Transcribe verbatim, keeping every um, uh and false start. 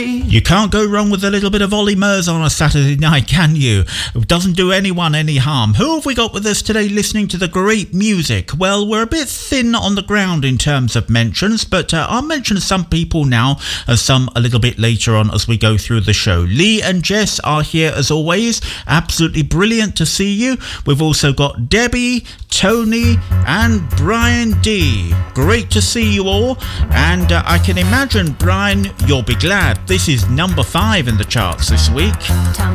You can't go wrong with a little bit of Ollie Murs on a Saturday night, can you? It doesn't do anyone any harm. Who have we got with us today listening to the great music? Well, we're a bit thin on the ground in terms of mentions, but uh, I'll mention some people now and some a little bit later on as we go through the show. Lee and Jess are here as always. Absolutely brilliant to see you. We've also got Debbie, Tony and Brian D. Great to see you all. And uh, I can imagine, Brian, you'll be glad. This is number five in the charts this week.